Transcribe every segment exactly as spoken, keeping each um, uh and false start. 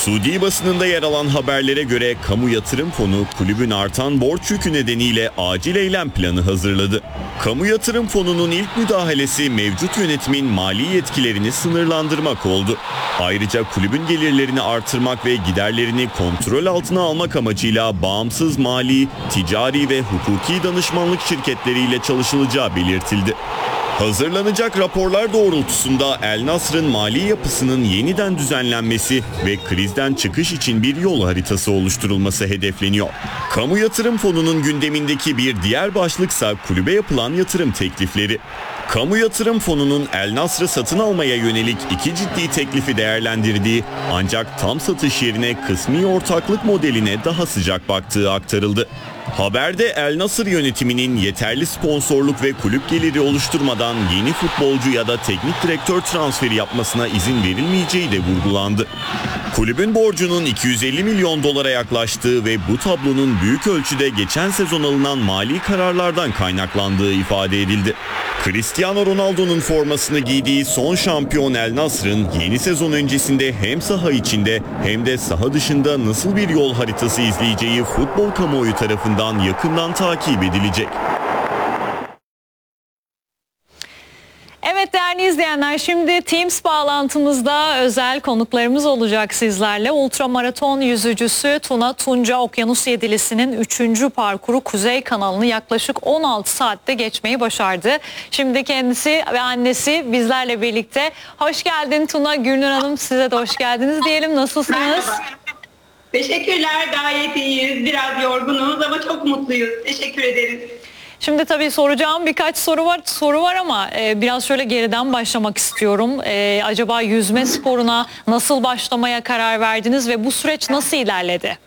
Suudi basınında yer alan haberlere göre Kamu Yatırım Fonu kulübün artan borç yükü nedeniyle acil eylem planı hazırladı. Kamu Yatırım Fonu'nun ilk müdahalesi mevcut yönetimin mali yetkilerini sınırlandırmak oldu. Ayrıca kulübün gelirlerini artırmak ve giderlerini kontrol altına almak amacıyla bağımsız mali, ticari ve hukuki danışmanlık şirketleriyle çalışılacağı belirtildi. Hazırlanacak raporlar doğrultusunda El Nasr'ın mali yapısının yeniden düzenlenmesi ve krizden çıkış için bir yol haritası oluşturulması hedefleniyor. Kamu Yatırım Fonu'nun gündemindeki bir diğer başlıksa kulübe yapılan yatırım teklifleri. Kamu Yatırım Fonu'nun El Nasr'ı satın almaya yönelik iki ciddi teklifi değerlendirdiği ancak tam satış yerine kısmi ortaklık modeline daha sıcak baktığı aktarıldı. Haberde El Nasr yönetiminin yeterli sponsorluk ve kulüp geliri oluşturmadan yeni futbolcu ya da teknik direktör transferi yapmasına izin verilmeyeceği de vurgulandı. Kulübün borcunun iki yüz elli milyon dolara yaklaştığı ve bu tablonun büyük ölçüde geçen sezon alınan mali kararlardan kaynaklandığı ifade edildi. Cristiano Ronaldo'nun formasını giydiği son şampiyon El Nasr'ın yeni sezon öncesinde hem saha içinde hem de saha dışında nasıl bir yol haritası izleyeceği futbol kamuoyu tarafından yakından takip edilecek. Evet değerli izleyenler, şimdi Teams bağlantımızda özel konuklarımız olacak sizlerle. Ultramaraton yüzücüsü Tuna Tunca Okyanus Yedilisi'nin üçüncü parkuru Kuzey kanalını yaklaşık on altı saatte geçmeyi başardı. Şimdi kendisi ve annesi bizlerle birlikte. Hoş geldin Tuna. Gülnur Hanım, size de hoş geldiniz diyelim. Nasılsınız? Merhaba. Teşekkürler, gayet iyiyiz. Biraz yorgunuz ama çok mutluyuz. Teşekkür ederiz. Şimdi tabii soracağım birkaç soru var soru var ama e, biraz şöyle geriden başlamak istiyorum. E, acaba yüzme sporuna nasıl başlamaya karar verdiniz ve bu süreç nasıl ilerledi?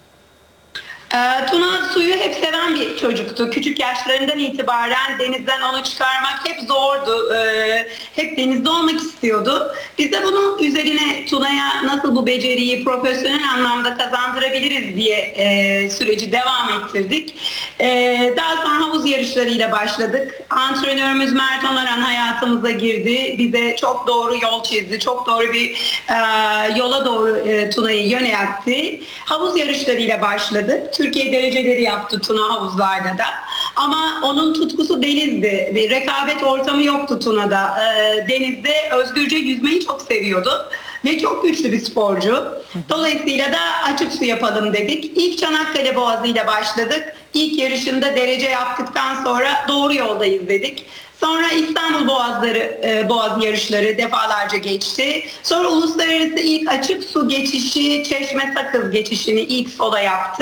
Ee, Tuna suyu hep seven bir çocuktu. Küçük yaşlarından itibaren denizden onu çıkarmak hep zordu. Ee, hep denizde olmak istiyordu. Biz de bunun üzerine Tuna'ya nasıl bu beceriyi profesyonel anlamda kazandırabiliriz diye e, süreci devam ettirdik. E, daha sonra havuz yarışlarıyla başladık. Antrenörümüz Mert Onaran hayatımıza girdi. Bize çok doğru yol çizdi. Çok doğru bir e, yola doğru e, Tuna'yı yöneltti. Havuz yarışlarıyla başladık. Türkiye dereceleri yaptı Tuna havuzlarda da. Ama onun tutkusu denizdi. Bir rekabet ortamı yoktu Tuna'da. Ee, denizde özgürce yüzmeyi çok seviyordu. Ve çok güçlü bir sporcu. Dolayısıyla da açık su yapalım dedik. İlk Çanakkale Boğazı ile başladık. İlk yarışında derece yaptıktan sonra doğru yoldayız dedik. Sonra İstanbul Boğazları, e, Boğaz yarışları defalarca geçti. Sonra uluslararası ilk açık su geçişi, Çeşme Sakız geçişini ilk sola yaptı.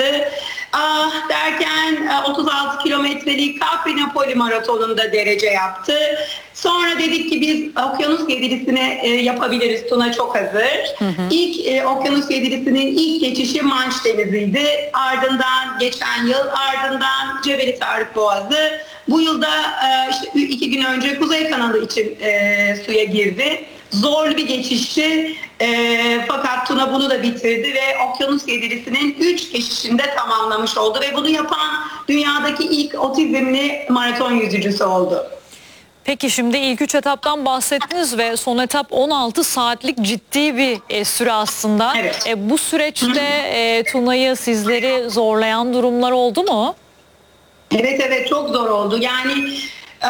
Ah derken otuz altı kilometrelik Capri Napoli maratonunda derece yaptı. Sonra dedik ki biz Okyanus Yedilisine e, yapabiliriz. Tuna çok hazır. Hı hı. İlk e, Okyanus Yedilisinin ilk geçişi Manş Denizi'ydi. Ardından geçen yıl ardından Cebeli Tarık Boğazı. Bu yılda e, işte iki gün önce Kuzey Kanalı için e, suya girdi. Zorlu bir geçişti. E, fakat Tuna bunu da bitirdi ve Okyanus Yedilisinin üç geçişinde tamamlamış oldu ve bunu yapan dünyadaki ilk otizmli maraton yüzücüsü oldu. Peki şimdi ilk üç etaptan bahsettiniz ve son etap on altı saatlik ciddi bir e, süre aslında. Evet. E, bu süreçte e, Tuna'yı, sizleri zorlayan durumlar oldu mu? Evet evet çok zor oldu. Yani e,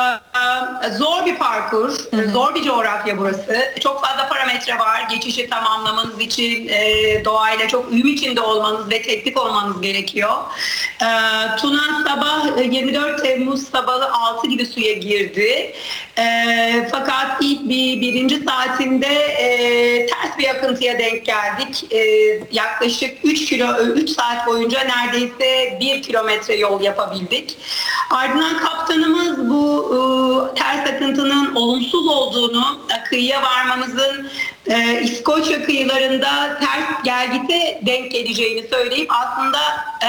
e, zor bir parkur, hı hı. Zor bir coğrafya burası. Çok fazla parametre var. Geçişi tamamlamanız için e, doğayla çok uyum içinde olmanız ve teknik olmanız gerekiyor. E, Tuna sabah yirmi dört Temmuz sabahı altı gibi suya girdi. E, fakat ilk bir birinci saatinde e, ters bir akıntıya denk geldik. E, yaklaşık üç kilo üç saat boyunca neredeyse bir kilometre yol yapabildik. Ardından kaptanımız bu e, ters akıntının olumsuz olduğunu, kıyıya varmamızın e, İskoçya kıyılarında ters gelgite denk geleceğini söyleyip aslında e,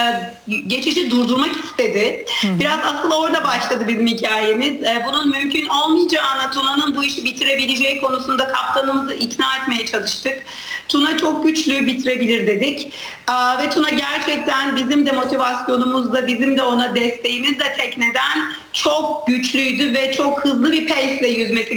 geçişi durdurmak istedi. Hı hı. Biraz asıl orada başladı bizim hikayemiz. E, bunun mümkün olmayacağına, Tuna'nın bu işi bitirebileceği konusunda kaptanımızı ikna etmeye çalıştık. Tuna çok güçlü, bitirebilir dedik. Aa, ve Tuna gerçekten bizim de motivasyonumuzla, bizim de ona desteğimizle tekneden çok güçlüydü ve çok hızlı bir pace'le yüzmesi